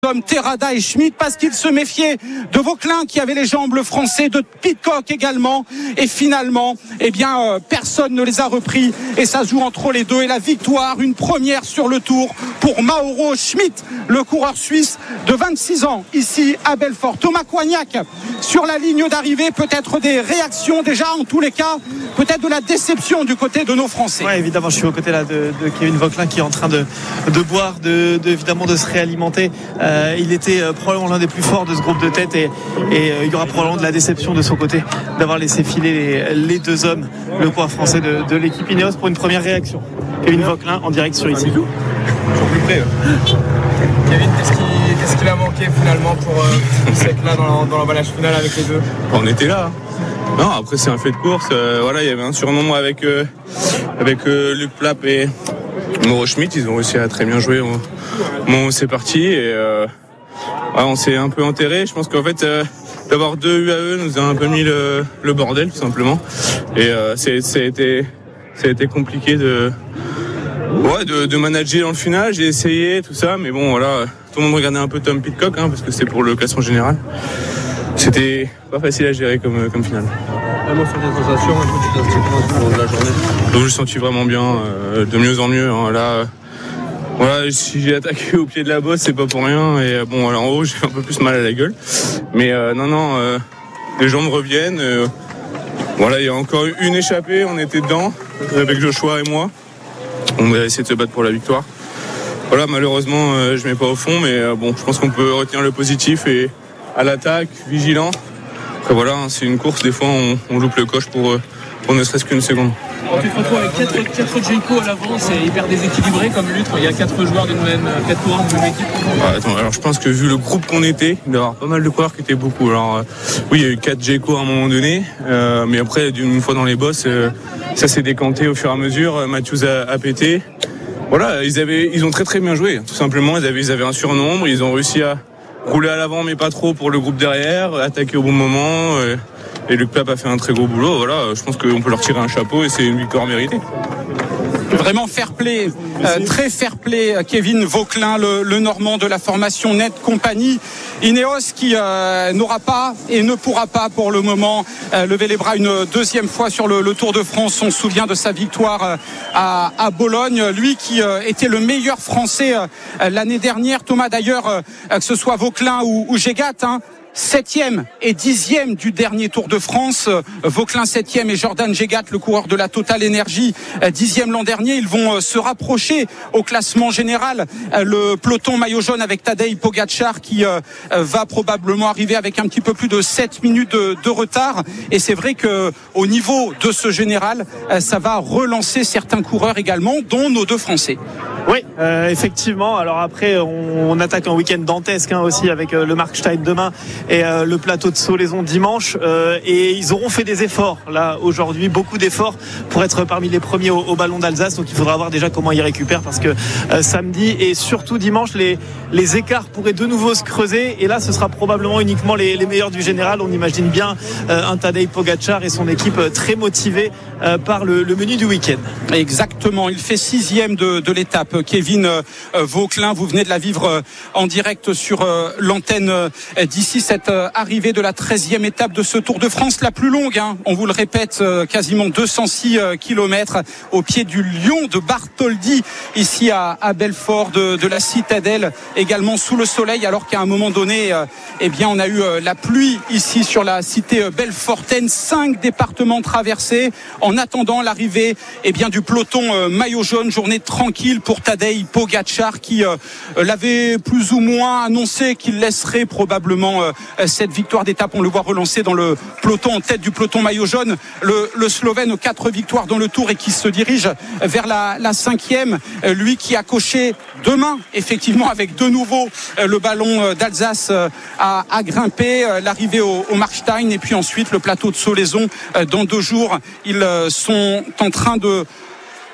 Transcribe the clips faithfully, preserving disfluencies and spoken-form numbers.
Comme Terrada et Schmitt, parce qu'ils se méfiaient de Vauquelin qui avait les jambes, le français, de Pidcock également, et finalement eh bien euh, personne ne les a repris et ça joue entre les deux et la victoire, une première sur le tour pour Mauro Schmitt, le coureur suisse de vingt-six ans ici à Belfort. Thomas Coignac sur la ligne d'arrivée, peut-être des réactions déjà, en tous les cas peut-être de la déception du côté de nos Français. Ouais, évidemment, je suis aux côtés là de, de Kevin Vauquelin qui est en train de, de boire, de, de, évidemment de se réalimenter. Euh, il était euh, probablement l'un des plus forts de ce groupe de tête et, et euh, il y aura probablement de la déception de son côté d'avoir laissé filer les, les deux hommes, le coureur français de, de l'équipe Ineos, pour une première réaction. Kevin Vauquelin en direct sur ici. Toujours plus près. Kevin, qu'est-ce qui, qu'est-ce qu'il a manqué finalement pour euh, être là dans, dans l'emballage final avec les deux? On était là. Non, après c'est un fait de course. Euh, voilà, il y avait un surnombre avec euh, avec euh, Luc Plapp et Mauro Schmitt. Ils ont réussi à très bien jouer. On, bon, c'est parti et euh, ouais, on s'est un peu enterré. Je pense qu'en fait euh, d'avoir deux U A E nous a un peu mis le, le bordel tout simplement. Et euh, c'est, c'est été ça a été compliqué de ouais de, de manager dans le final. J'ai essayé tout ça, mais bon voilà, tout le monde regardait un peu Tom Pidcock hein, parce que c'est pour le classement général. C'était pas facile à gérer comme, comme finale. Un mot sur tes sensations, un peu tu t'es de la journée. Donc je me sentis vraiment bien, euh, de mieux en mieux. Hein. Là, euh, voilà, si j'ai attaqué au pied de la bosse, c'est pas pour rien. Et euh, bon, alors, en haut, j'ai un peu plus mal à la gueule. Mais euh, non, non, euh, les jambes reviennent. Euh, voilà, il y a encore une échappée, on était dedans, avec Joshua et moi. On a essayé de se battre pour la victoire. Voilà, malheureusement, euh, je mets pas au fond, mais euh, bon, je pense qu'on peut retenir le positif et à l'attaque, vigilant. Après voilà, c'est une course, des fois on, on loupe le coche pour, pour ne serait-ce qu'une seconde. Alors, tu te retrouves avec quatre, quatre Jayco à l'avant, c'est hyper déséquilibré comme lutte. Il y a quatre joueurs d'une même, quatre coureurs d'une même équipe. Ah, attends, alors je pense que vu le groupe qu'on était, il doit y avoir pas mal de coureurs qui étaient beaucoup. Alors euh, oui, il y a eu quatre Jayco à un moment donné, euh, mais après une fois dans les bosses, euh, ça s'est décanté au fur et à mesure. Matthews a, a pété. Voilà, ils avaient, ils ont très très bien joué. Tout simplement, ils avaient, ils avaient un surnombre, ils ont réussi à rouler à l'avant mais pas trop pour le groupe derrière, attaquer au bon moment et Luc Plapp a fait un très gros boulot. Voilà, je pense qu'on peut leur tirer un chapeau et c'est une victoire méritée. Vraiment fair play, euh, très fair play, Kevin Vauquelin, le, le Normand de la formation Net Compagnie. Ineos qui euh, n'aura pas et ne pourra pas pour le moment euh, lever les bras une deuxième fois sur le, le Tour de France. On se souvient de sa victoire euh, à, à Bologne. Lui qui euh, était le meilleur Français euh, l'année dernière. Thomas d'ailleurs, euh, que ce soit Vauquelin ou, ou Gégat, hein, septième et dixième du dernier Tour de France. Vauquelin septième et Jordan Gégat, le coureur de la Total Energy, dixième l'an dernier. Ils vont se rapprocher au classement général. Le peloton maillot jaune avec Tadej Pogačar qui va probablement arriver avec un petit peu plus de sept minutes de, de retard. Et c'est vrai que au niveau de ce général, ça va relancer certains coureurs également, dont nos deux Français. Oui, euh, effectivement. Alors après, on, on attaque un week-end dantesque hein, aussi avec euh, le Markstein demain et euh, le plateau de Solaison dimanche. Euh, et ils auront fait des efforts là aujourd'hui, beaucoup d'efforts pour être parmi les premiers au, au Ballon d'Alsace. Donc il faudra voir déjà comment ils récupèrent parce que euh, samedi et surtout dimanche, les, les écarts pourraient de nouveau se creuser. Et là, ce sera probablement uniquement les, les meilleurs du général. On imagine bien euh, un Tadej Pogačar et son équipe euh, très motivés euh, par le, le menu du week-end. Exactement. Il fait sixième de, de l'étape. Kevin euh, Vauquelin, vous venez de la vivre euh, en direct sur euh, l'antenne euh, d'ici, cette euh, arrivée de la treizième étape de ce Tour de France, la plus longue, hein, on vous le répète, euh, quasiment deux cent six euh, kilomètres au pied du lion de Bartholdi, ici à, à Belfort, de, de la citadelle, également sous le soleil, alors qu'à un moment donné, euh, eh bien, on a eu euh, la pluie ici sur la cité euh, belfortaine, cinq départements traversés, en attendant l'arrivée eh bien, du peloton euh, maillot jaune, journée tranquille pour Tadej Pogačar qui euh, l'avait plus ou moins annoncé qu'il laisserait probablement euh, cette victoire d'étape. On le voit relancer dans le peloton, en tête du peloton maillot jaune, le, le Slovène aux quatre victoires dans le Tour et qui se dirige vers la, la cinquième. Euh, lui qui a coché demain, effectivement, avec de nouveau euh, le Ballon d'Alsace euh, à, à grimper, euh, l'arrivée au, au Markstein et puis ensuite le plateau de Solaison euh, dans deux jours. Ils euh, sont en train de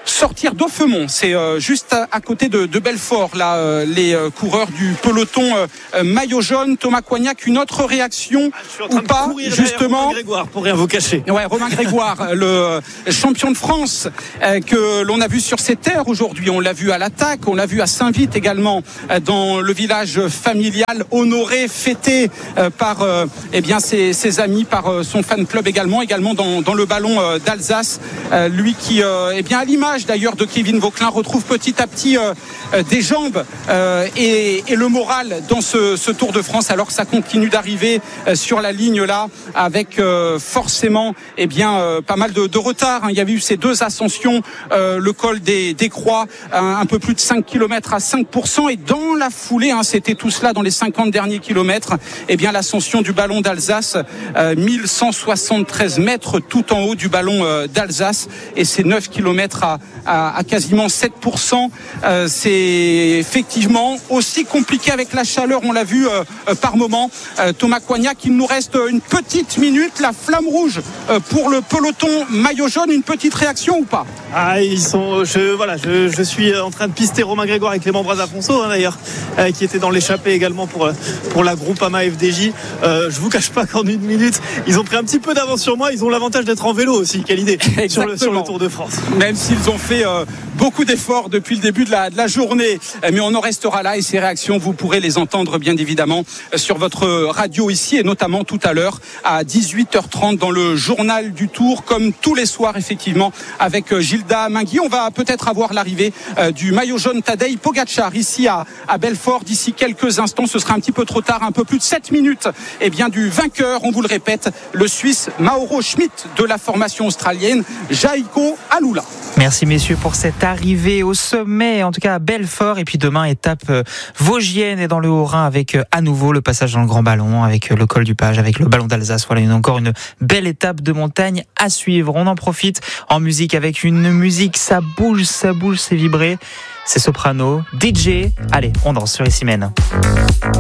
sortir d'Aufemont. C'est euh, juste à, à côté de, de Belfort, là, euh, les euh, coureurs du peloton euh, maillot jaune. Thomas Coignac, une autre réaction ah, ou pas, justement. Romain Grégoire, pour rien vous cacher. Ouais, Romain Grégoire, le champion de France euh, que l'on a vu sur ces terres aujourd'hui. On l'a vu à l'attaque, on l'a vu à Saint-Vite également, euh, dans le village familial, honoré, fêté euh, par euh, eh bien ses, ses amis, par euh, son fan club également, également dans, dans le ballon euh, d'Alsace. Euh, lui qui, euh, eh bien à l'image d'ailleurs de Kevin Vauquelin, retrouve petit à petit euh, euh, des jambes euh, et, et le moral dans ce, ce Tour de France, alors que ça continue d'arriver euh, sur la ligne là, avec euh, forcément eh bien euh, pas mal de, de retard. Hein. Il y avait eu ces deux ascensions, euh, le col des, des Croix, un, un peu plus de cinq kilomètres à cinq pour cent, et dans la foulée, hein, c'était tout cela dans les cinquante derniers kilomètres, eh bien l'ascension du ballon d'Alsace, euh, mille cent soixante-treize mètres tout en haut du ballon euh, d'Alsace, et c'est neuf kilomètres à, à, à quasiment sept pour cent. Euh, c'est effectivement aussi compliqué avec la chaleur, on l'a vu euh, euh, par moment. Euh, Thomas Coignac, il nous reste une petite minute, la flamme rouge euh, pour le peloton maillot jaune. Une petite réaction ou pas? Ah, ils sont, je, voilà, je, je suis en train de pister Romain Grégoire et Clément Brazafonso, hein, d'ailleurs, euh, qui était dans l'échappée également pour, pour la Groupama F D J. Euh, je vous cache pas qu'en une minute, ils ont pris un petit peu d'avance sur moi. Ils ont l'avantage d'être en vélo aussi. Quelle idée sur le, sur le Tour de France. Même s'ils ont fait euh, beaucoup d'efforts depuis le début de la, de la journée, mais on en restera là, et ces réactions, vous pourrez les entendre bien évidemment sur votre radio ici, et notamment tout à l'heure à dix-huit heures trente dans le journal du Tour, comme tous les soirs effectivement avec Gilda Mingui. On va peut-être avoir l'arrivée euh, du maillot jaune Tadej Pogačar ici à, à Belfort d'ici quelques instants. Ce sera un petit peu trop tard, un peu plus de sept minutes et bien du vainqueur, on vous le répète, le Suisse Mauro Schmid de la formation australienne Jaiko Alula. Merci messieurs pour cette arrivée au sommet, en tout cas à Belfort, et puis demain étape euh, vosgienne et dans le Haut-Rhin avec euh, à nouveau le passage dans le Grand Ballon, avec euh, le col du Page, avec le ballon d'Alsace. Voilà, une, encore une belle étape de montagne à suivre. On en profite en musique avec une musique, ça bouge, ça bouge, c'est vibré. C'est Soprano, D J. Allez, on danse sur Issymène.